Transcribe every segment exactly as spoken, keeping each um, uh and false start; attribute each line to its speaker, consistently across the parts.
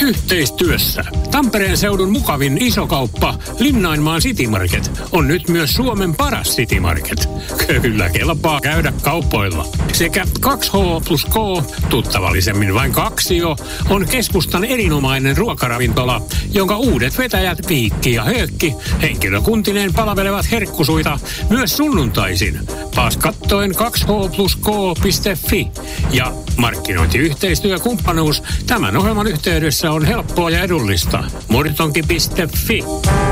Speaker 1: yhteistyössä. Tampereen seudun mukavin isokauppa Linnainmaan City Market on nyt myös Suomen paras City Market. Kyllä kelpaa käydä kaupoilla. Sekä kaksi H plus K, tuttavallisemmin vain kaksio, on keskustan erinomainen ruokaravintola, jonka uudet vetäjät Viikki ja Höökki henkilökuntineen palvelevat herkkusuita myös sunnuntaisin. Paas kattoen kaksi H plus K piste fi ja markkinointiyhteistyökumppanuus tämän ohjelman yhteydessä on helppoa ja edullista. Murtonki piste fi.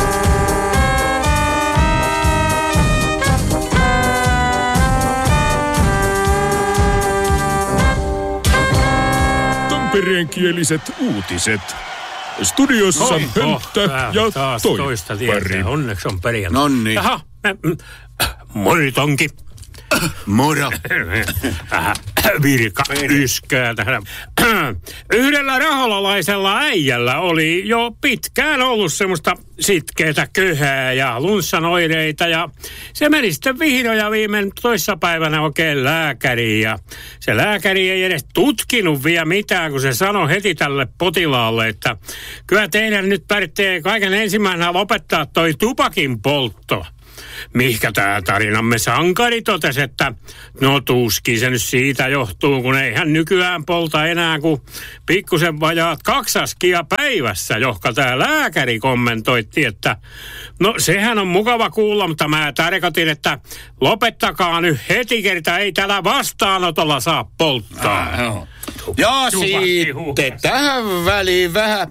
Speaker 2: Tampereenkieliset uutiset. Studiossa
Speaker 1: Oi,
Speaker 2: Pönttö
Speaker 1: oh,
Speaker 2: ja
Speaker 1: taas
Speaker 2: Toippari.
Speaker 1: toista tietää. Onneksi on perjantai.
Speaker 3: Nonni.
Speaker 1: Jaha, moritonki.
Speaker 3: Moro.
Speaker 1: Virka yskää tähän. Yhdellä raholalaisella äijällä oli jo pitkään ollut semmoista sitkeätä köhää ja lunssanoireita ja se meni sitten vihdoin ja viimein toissapäivänä oikein lääkäriin ja se lääkäri ei edes tutkinut vielä mitään, kun se sanoi heti tälle potilaalle, että kyllä teidän nyt tarvitsee kaiken ensimmäisenä lopettaa toi tupakin poltto. Mihkä tää tarinamme sankari totesi, että no tuskin se nyt siitä johtuu, kun ei hän nykyään polta enää kuin pikkusen vajaat kaksaskia päivässä, johka tää lääkäri kommentoitti, että no sehän on mukava kuulla, mutta mä tarkoitin, että lopettakaa nyt heti, kerta ei tällä vastaanotolla saa polttaa.
Speaker 3: Ah, no. Ja sitten tähän väliin vähän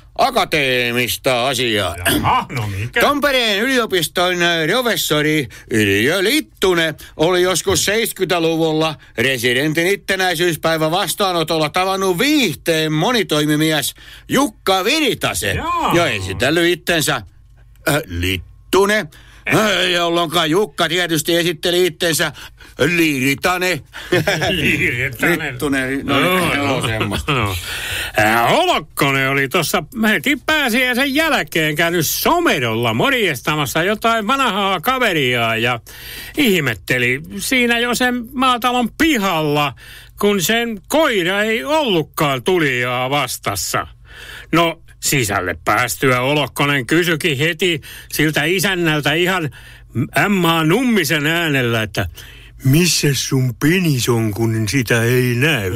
Speaker 3: akateemista asiaa.
Speaker 1: Jaha, no mikä?
Speaker 3: Tampereen yliopiston professori Yrjö Littunen oli joskus seitsemänkymmentäluvulla residentin itsenäisyyspäivä vastaanotolla tavannut viihteen monitoimimies Jukka Virtasen ja esitellyt itsensä äh, Littunen. Äh, jolloinka Jukka tietysti esitteli itsensä Liiritanen.
Speaker 1: Liiritanen.
Speaker 3: Littunen. No, no, no, no semmoista.
Speaker 1: No. Olokkonen oli tuossa heti pääsiäisen jälkeen käynyt Somerolla morjestamassa jotain vanhaa kaveriaa ja ihmetteli siinä jo sen maatalon pihalla, kun sen koira ei ollutkaan tulijaa vastassa. No, sisälle päästyä Olokkonen kysyikin heti siltä isännältä ihan Emma Nummisen äänellä, että missä sun penis on, kun sitä ei näy?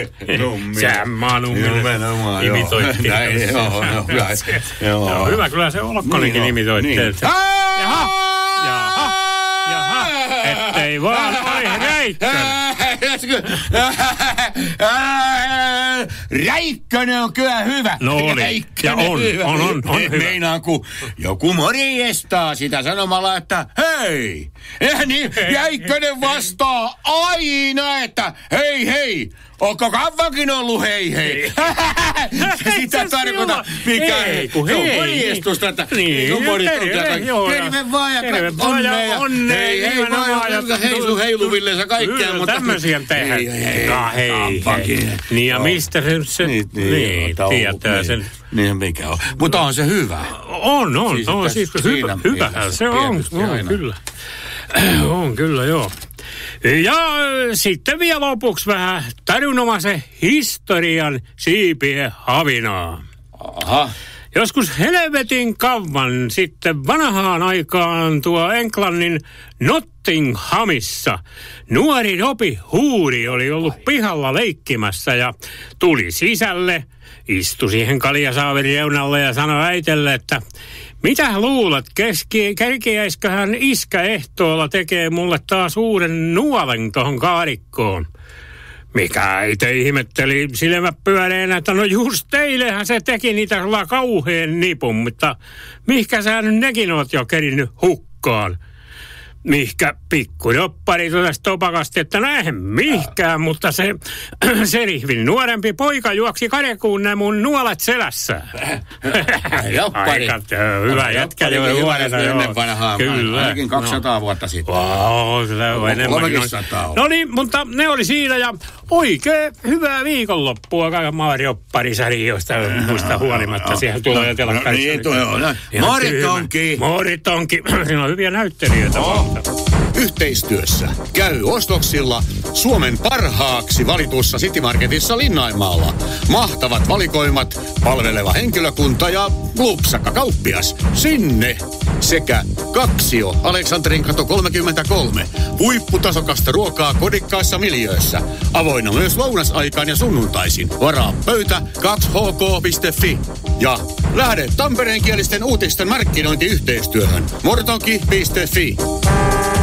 Speaker 1: Se Emma Numminen imitoitti.
Speaker 3: Näin, joo, joo, joo.
Speaker 1: Joo, hyvä, kyllä se Olokkonenkin
Speaker 3: niin,
Speaker 1: imitoitti.
Speaker 3: niin.
Speaker 1: Jaha, jaha, jaha, ettei vaan oli Räikkönen.
Speaker 3: Räikkönen on kyllä hyvä.
Speaker 1: No oli. Ja on,
Speaker 3: hyvä.
Speaker 1: on, on, on hyvä.
Speaker 3: Meinaan, kun joku morjestaa sitä sanomalla, että hei. Ja niin Räikkönen vastaa aina, että hei hei. Onko kauankin ollut hei hei? Sitä tarkoita, mikä ei. Se on morjestusta, että
Speaker 1: niin,
Speaker 3: on morjestusta. Terve vaan ja onnea ja hei hei vaan ja heilu heiluvilleensa kaikkea.
Speaker 1: Kyllä tämmöisiä tehdään. Hei hei. Niin ja mistä se se niin tietää sen.
Speaker 3: Niin mikä on. Mutta on se hyvä.
Speaker 1: On, on. On siis hyvähän se on. On kyllä. On kyllä, joo. Ja sitten vielä lopuksi vähän tarunomaisen historian siipien havinaa.
Speaker 3: Aha.
Speaker 1: Joskus helvetin kauan sitten vanhaan aikaan tuo Englannin Nottinghamissa nuori Robi Huuri oli ollut pihalla leikkimässä ja tuli sisälle, istui siihen kaljasaaverin reunalle ja sanoi äitelle, että mitä luulet, keski, kerkiäisköhän iskä ehtoolla tekee mulle taas uuden nuolen tohon kaarikkoon? Mikä äiti ihmetteli silmät pyöreenä, että no just teillehän se teki niitä kauheen nipun, mutta mihkä sä nyt nekin oot jo kerinnyt hukkaan? Mihkä pikkudoppari totesi topakasti, että näin mihkään, mutta se, se rihvin nuorempi poika juoksi karjakuun ne mun nuolet selässä.
Speaker 3: Joppari.
Speaker 1: Aika hyvä jätkä jo nuorena.
Speaker 3: Ennen vanhaa,
Speaker 1: kyllä.
Speaker 3: ainakin kaksisataa no. vuotta sitten.
Speaker 1: Wow, se on enemmän. No niin, mutta ne oli siinä ja oikein hyvää viikonloppua kaiken Maarioppari-sarjoista muista huolimatta. Siellä tulee jo telakkarissa.
Speaker 3: Niin, tuo on. Moritonki.
Speaker 1: Moritonki. Siinä on hyviä näyttelijöitä.
Speaker 3: Oh. yhteistyössä. Käy ostoksilla Suomen parhaaksi valitussa City Marketissa Linnainmaalla. Mahtavat valikoimat, palveleva henkilökunta ja lupsakka kauppias. Sinne! Sekä Kaksio, Aleksanterin katu kolmekymmentäkolme. Huipputasokasta ruokaa kodikkaissa miljöössä. Avoinna myös lounasaikaan ja sunnuntaisin. Varaa pöytä kaksi h k piste f i. Ja lähde tampereenkielisten uutisten markkinointiyhteistyöhön. mortonki piste f i.